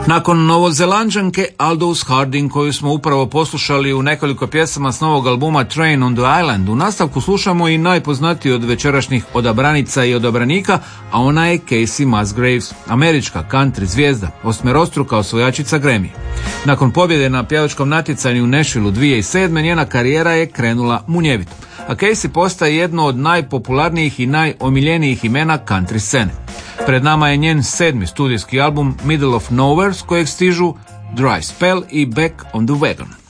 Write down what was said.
Nakon Novozelanđanke Aldous Harding, koju smo upravo poslušali u nekoliko pjesama s novog albuma Train on the Island, u nastavku slušamo i najpoznatiji od večerašnjih odabranica i odabranika, a ona je Casey Musgraves, američka country zvijezda, osmerostruka osvojačica Grammy. Nakon pobjede na pjevačkom natjecanju u Nashvilleu 2007. njena karijera je krenula munjevito, a Casey postaje jedno od najpopularnijih i najomiljenijih imena country scene. Pred nama je njen 7. studijski album Middle of Nowhere, s kojeg stižu Dry Spell i Back on the Wagon.